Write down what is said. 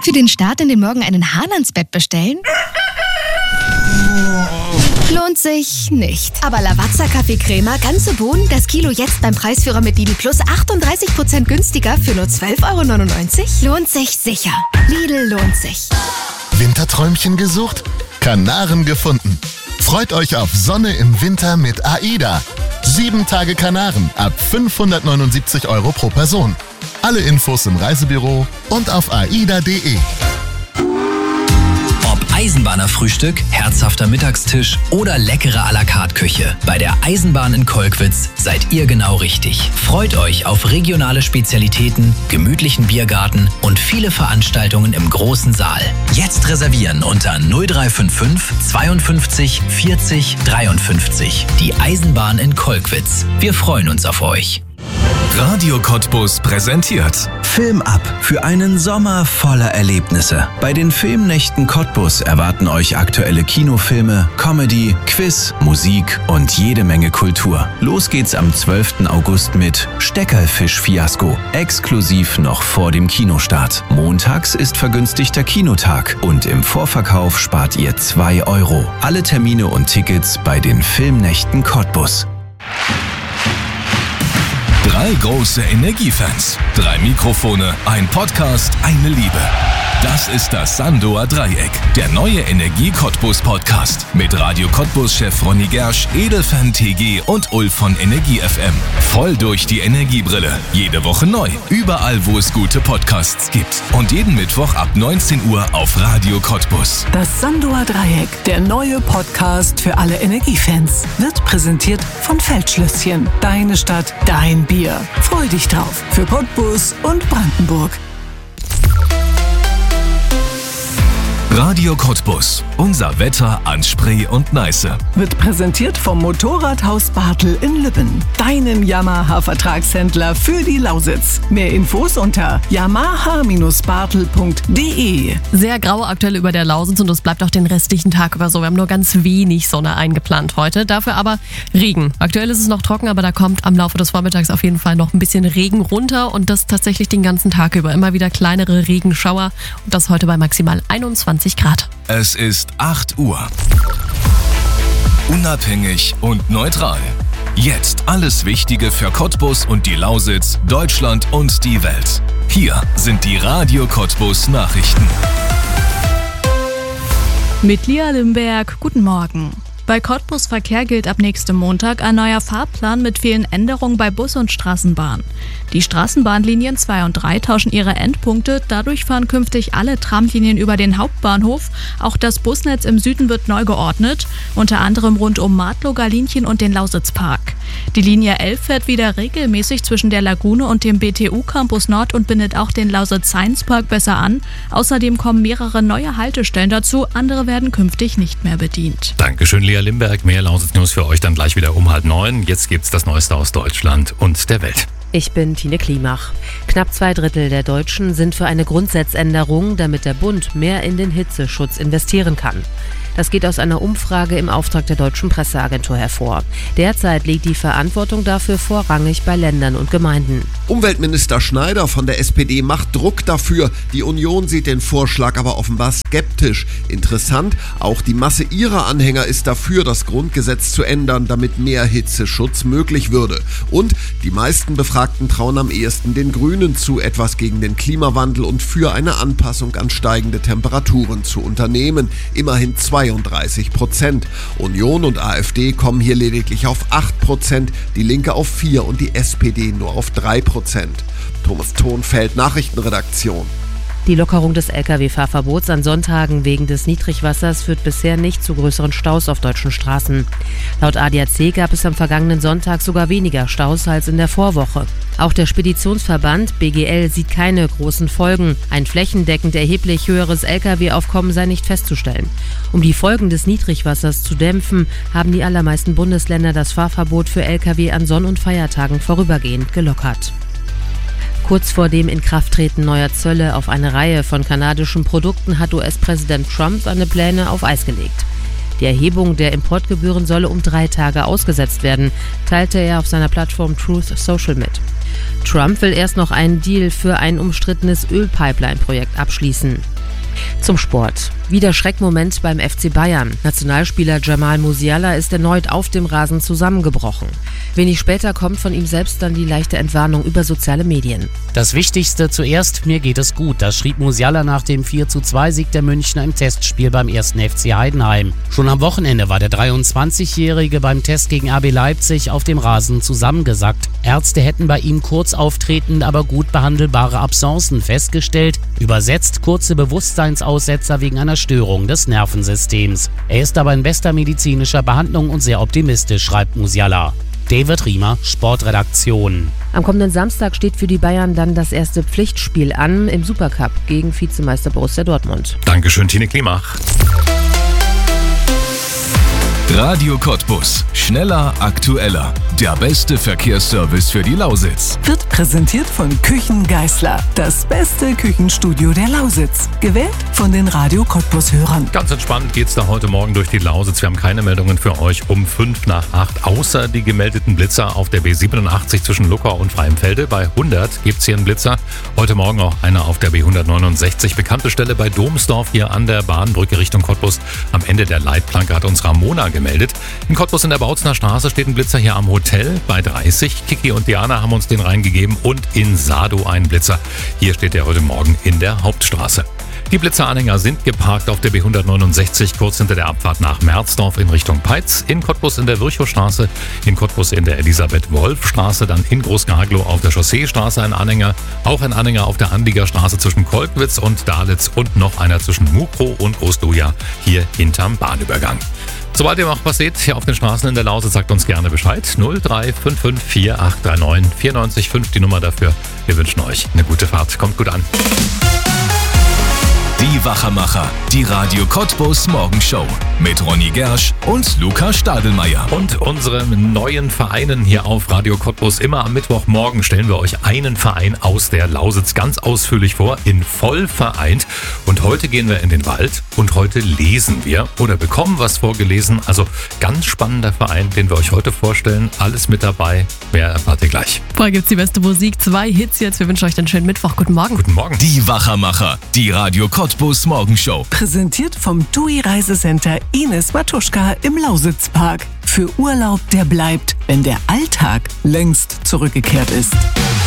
Für den Start in den Morgen einen Hahn ans Bett bestellen? Lohnt sich nicht. Aber Lavazza Kaffeecrema, ganze Bohnen, das Kilo jetzt beim Preisführer mit Lidl Plus 38% günstiger für nur 12,99 €? Lohnt sich sicher. Lidl lohnt sich. Winterträumchen gesucht? Kanaren gefunden. Freut euch auf Sonne im Winter mit AIDA. 7 Tage Kanaren ab 579 € pro Person. Alle Infos im Reisebüro und auf aida.de. Ob Eisenbahnerfrühstück, herzhafter Mittagstisch oder leckere à la carte Küche. Bei der Eisenbahn in Kolkwitz seid ihr genau richtig. Freut euch auf regionale Spezialitäten, gemütlichen Biergarten und viele Veranstaltungen im großen Saal. Jetzt reservieren unter 0355 52 40 53. Die Eisenbahn in Kolkwitz. Wir freuen uns auf euch. Radio Cottbus präsentiert Film ab für einen Sommer voller Erlebnisse. Bei den Filmnächten Cottbus erwarten euch aktuelle Kinofilme, Comedy, Quiz, Musik und jede Menge Kultur. Los geht's am 12. August mit Steckerfisch-Fiasko. Exklusiv noch vor dem Kinostart. Montags ist vergünstigter Kinotag und im Vorverkauf spart ihr 2 €. Alle Termine und Tickets bei den Filmnächten Cottbus. 3 große Energiefans, 3 Mikrofone, ein Podcast, eine Liebe. Das ist das Sandoer Dreieck, der neue Energie-Cottbus-Podcast mit Radio Cottbus-Chef Ronny Gersch, Edelfan TG und Ulf von Energie FM. Voll durch die Energiebrille. Jede Woche neu. Überall, wo es gute Podcasts gibt. Und jeden Mittwoch ab 19 Uhr auf Radio Cottbus. Das Sandoer Dreieck, der neue Podcast für alle Energiefans, wird präsentiert von Feldschlösschen. Deine Stadt, dein Bier. Freu dich drauf. Für Cottbus und Brandenburg. Radio Cottbus. Unser Wetter an Spree und Neiße. Wird präsentiert vom Motorradhaus Bartel in Lübben. Deinem Yamaha-Vertragshändler für die Lausitz. Mehr Infos unter yamaha-bartel.de. Sehr grau aktuell über der Lausitz und es bleibt auch den restlichen Tag über so. Wir haben nur ganz wenig Sonne eingeplant heute. Dafür aber Regen. Aktuell ist es noch trocken, aber da kommt am Laufe des Vormittags auf jeden Fall noch ein bisschen Regen runter und das tatsächlich den ganzen Tag über. Immer wieder kleinere Regenschauer und das heute bei maximal 21 Grad. Es ist 8 Uhr. Unabhängig und neutral. Jetzt alles Wichtige für Cottbus und die Lausitz, Deutschland und die Welt. Hier sind die Radio Cottbus Nachrichten. Mit Lia Limberg, guten Morgen. Bei Cottbus Verkehr gilt ab nächstem Montag ein neuer Fahrplan mit vielen Änderungen bei Bus und Straßenbahn. Die Straßenbahnlinien 2 und 3 tauschen ihre Endpunkte, dadurch fahren künftig alle Tramlinien über den Hauptbahnhof. Auch das Busnetz im Süden wird neu geordnet, unter anderem rund um Martlow, Galinchen und den Lausitzpark. Die Linie 11 fährt wieder regelmäßig zwischen der Lagune und dem BTU Campus Nord und bindet auch den Lausitz Science Park besser an. Außerdem kommen mehrere neue Haltestellen dazu, andere werden künftig nicht mehr bedient. Dankeschön, Lia Limberg. Mehr Lausitz-News für euch dann gleich wieder um 8:30. Jetzt gibt's das Neueste aus Deutschland und der Welt. Ich bin Tine Klimach. Knapp 2/3 der Deutschen sind für eine Grundsatzänderung, damit der Bund mehr in den Hitzeschutz investieren kann. Das geht aus einer Umfrage im Auftrag der Deutschen Presseagentur hervor. Derzeit liegt die Verantwortung dafür vorrangig bei Ländern und Gemeinden. Umweltminister Schneider von der SPD macht Druck dafür. Die Union sieht den Vorschlag aber offenbar skeptisch. Interessant, auch die Masse ihrer Anhänger ist dafür, das Grundgesetz zu ändern, damit mehr Hitzeschutz möglich würde. Und die meisten Befragten trauen am ehesten den Grünen zu, etwas gegen den Klimawandel und für eine Anpassung an steigende Temperaturen zu unternehmen. Immerhin 32%. Union und AfD kommen hier lediglich auf 8%, die Linke auf 4% und die SPD nur auf 3%. Thomas Thonfeld, Nachrichtenredaktion. Die Lockerung des Lkw-Fahrverbots an Sonntagen wegen des Niedrigwassers führt bisher nicht zu größeren Staus auf deutschen Straßen. Laut ADAC gab es am vergangenen Sonntag sogar weniger Staus als in der Vorwoche. Auch der Speditionsverband BGL sieht keine großen Folgen. Ein flächendeckend erheblich höheres Lkw-Aufkommen sei nicht festzustellen. Um die Folgen des Niedrigwassers zu dämpfen, haben die allermeisten Bundesländer das Fahrverbot für Lkw an Sonn- und Feiertagen vorübergehend gelockert. Kurz vor dem Inkrafttreten neuer Zölle auf eine Reihe von kanadischen Produkten hat US-Präsident Trump seine Pläne auf Eis gelegt. Die Erhebung der Importgebühren solle um 3 Tage ausgesetzt werden, teilte er auf seiner Plattform Truth Social mit. Trump will erst noch einen Deal für ein umstrittenes Ölpipeline-Projekt abschließen. Zum Sport. Wieder Schreckmoment beim FC Bayern. Nationalspieler Jamal Musiala ist erneut auf dem Rasen zusammengebrochen. Wenig später kommt von ihm selbst dann die leichte Entwarnung über soziale Medien. Das Wichtigste zuerst, mir geht es gut. Das schrieb Musiala nach dem 4:2-Sieg der Münchner im Testspiel beim 1. FC Heidenheim. Schon am Wochenende war der 23-Jährige beim Test gegen RB Leipzig auf dem Rasen zusammengesackt. Ärzte hätten bei ihm kurz auftretende, aber gut behandelbare Absencen festgestellt. Übersetzt kurze Bewusstseinsaussetzer wegen einer Störung des Nervensystems. Er ist aber in bester medizinischer Behandlung und sehr optimistisch, schreibt Musiala. David Riemer, Sportredaktion. Am kommenden Samstag steht für die Bayern dann das erste Pflichtspiel an im Supercup gegen Vizemeister Borussia Dortmund. Dankeschön, Tine Klimach. Radio Cottbus. Schneller, aktueller. Der beste Verkehrsservice für die Lausitz. Wird präsentiert von Küchen Geisler. Das beste Küchenstudio der Lausitz. Gewählt von den Radio Cottbus-Hörern. Ganz entspannt geht's da heute Morgen durch die Lausitz. Wir haben keine Meldungen für euch um 7:55, außer die gemeldeten Blitzer auf der B87 zwischen Luckau und Freimfelde. Bei 100 gibt's hier einen Blitzer. Heute Morgen auch einer auf der B169. Bekannte Stelle bei Domsdorf hier an der Bahnbrücke Richtung Cottbus. Am Ende der Leitplanke hat uns Ramona gemeldet. In Cottbus in der Bautzner Straße steht ein Blitzer hier am Hotel bei 30. Kiki und Diana haben uns den reingegeben und in Sado ein Blitzer. Hier steht er heute Morgen in der Hauptstraße. Die Blitzeranhänger sind geparkt auf der B169 kurz hinter der Abfahrt nach Merzdorf in Richtung Peitz, in Cottbus in der Virchowstraße, in Cottbus in der Elisabeth-Wolf-Straße, dann in Großgaglow auf der Chausseestraße ein Anhänger, auch ein Anhänger auf der Anliegerstraße zwischen Kolkwitz und Dalitz und noch einer zwischen Mukro und Großduja hier hinterm Bahnübergang. Sobald ihr noch was seht hier auf den Straßen in der Lausitz, sagt uns gerne Bescheid. 0355 4839 94,5 die Nummer dafür. Wir wünschen euch eine gute Fahrt. Kommt gut an. Die Wachermacher, die Radio Cottbus Morgenshow mit Ronny Gersch und Luca Stadelmeier. Und unseren neuen Vereinen hier auf Radio Cottbus. Immer am Mittwochmorgen stellen wir euch einen Verein aus der Lausitz ganz ausführlich vor, in voll vereint. Und heute gehen wir in den Wald und heute lesen wir oder bekommen was vorgelesen. Also ganz spannender Verein, den wir euch heute vorstellen. Alles mit dabei. Mehr erfahrt ihr gleich. Vorher gibt's die beste Musik. 2 Hits jetzt. Wir wünschen euch einen schönen Mittwoch. Guten Morgen. Guten Morgen. Die Wachermacher, die Radio Cottbus Morgenshow. Präsentiert vom TUI Reisecenter Ines Matuschka im Lausitzpark. Für Urlaub, der bleibt, wenn der Alltag längst zurückgekehrt ist.